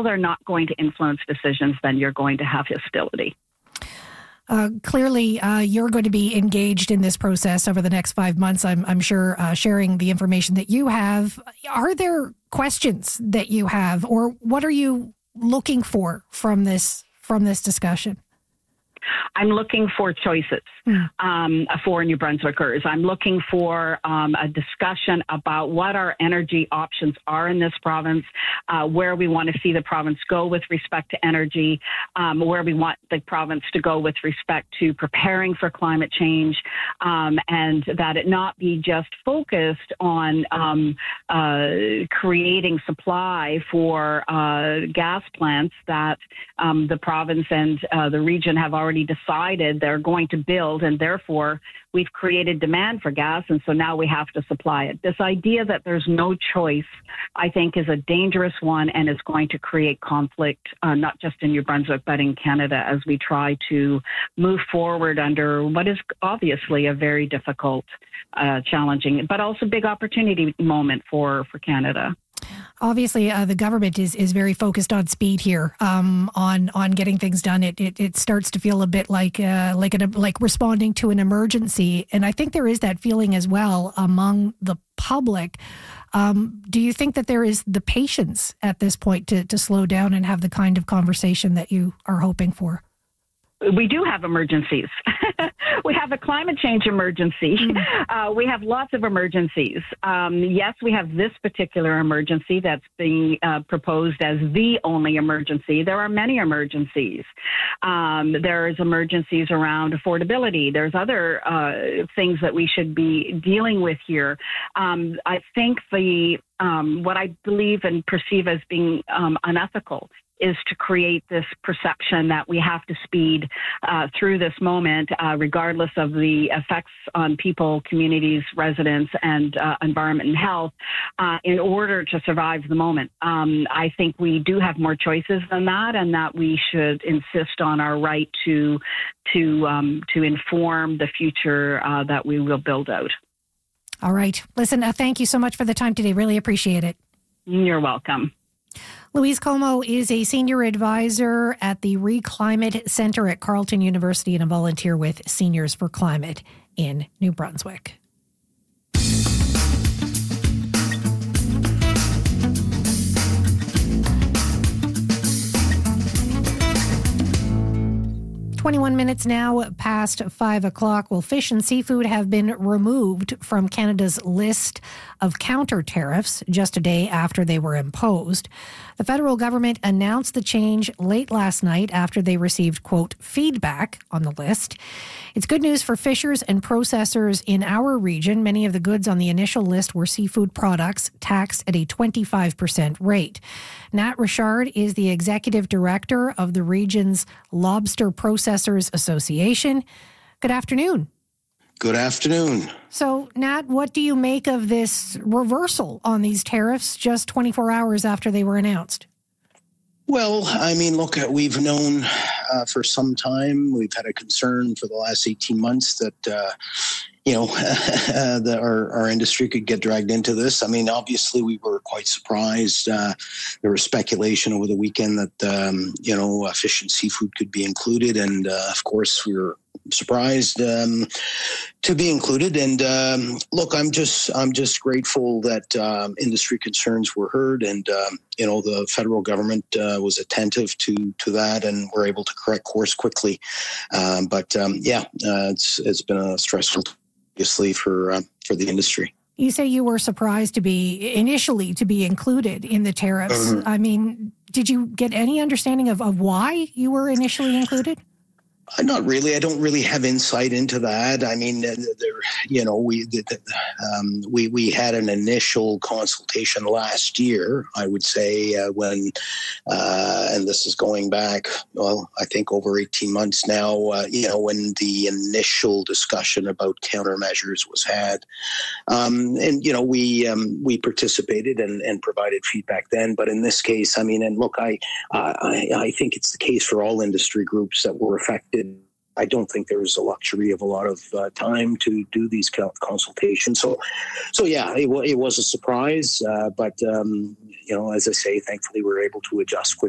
until they're not going to influence decisions, then you're going to have hostility. Clearly, you're going to be engaged in this process over the next 5 months, I'm sure, sharing the information that you have. Are there questions that you have, or what are you looking for from this discussion? I'm looking for choices for New Brunswickers. I'm looking for a discussion about what our energy options are in this province, where we want to see the province go with respect to energy, where we want the province to go with respect to preparing for climate change, and that it not be just focused on creating supply for gas plants that the province and the region have already decided they're going to build, and therefore we've created demand for gas, and so now we have to supply it. This idea that there's no choice, I think, is a dangerous one and is going to create conflict, not just in New Brunswick, but in Canada, as we try to move forward under what is obviously a very difficult, challenging, but also big opportunity moment for Canada. Obviously, the government is very focused on speed here, on getting things done. It starts to feel a bit like responding to an emergency, and I think there is that feeling as well among the public. Do you think that there is the patience at this point to slow down and have the kind of conversation that you are hoping for? We do have emergencies. We have a climate change emergency. We have lots of emergencies. Yes, we have this particular emergency that's being proposed as the only emergency. There are many emergencies. There's emergencies around affordability. There's other things that we should be dealing with here. I think what I believe and perceive as being unethical is to create this perception that we have to speed through this moment, regardless of the effects on people, communities, residents, and environment and health, in order to survive the moment. I think we do have more choices than that, and that we should insist on our right to inform the future that we will build out. All right. Listen, thank you so much for the time today. Really appreciate it. You're welcome. Louise Como is a senior advisor at the Reclimate Centre at Carleton University and a volunteer with Seniors for Climate in New Brunswick. Minutes now past 5 o'clock. Well, fish and seafood have been removed from Canada's list of counter tariffs just a day after they were imposed. The federal government announced the change late last night after they received, quote, feedback on the list. It's good news for fishers and processors in our region. Many of the goods on the initial list were seafood products taxed at a 25% rate. Nat Richard is the executive director of the region's Lobster Processors Association. Good afternoon. Good afternoon. So, Nat, what do you make of this reversal on these tariffs just 24 hours after they were announced? Well, I mean, look, we've known for some time, we've had a concern for the last 18 months that, that our industry could get dragged into this. I mean, obviously, we were quite surprised. There was speculation over the weekend that, fish and seafood could be included. And, of course, we were surprised to be included. And look, I'm just grateful that industry concerns were heard, and the federal government was attentive to that, and were able to correct course quickly. It's been a stressful, obviously, for the industry. You say you were surprised to be included in the tariffs. Mm-hmm. I mean, did you get any understanding of why you were initially included? Not really. I don't really have insight into that. I mean, we had an initial consultation last year, I would say, when, and this is going back, I think over 18 months now, when the initial discussion about countermeasures was had. We participated and provided feedback then. But in this case, I mean, and look, I think it's the case for all industry groups that were affected. I don't think there was a luxury of a lot of time to do these consultations. So yeah, it was a surprise. But as I say, thankfully we were able to adjust quickly.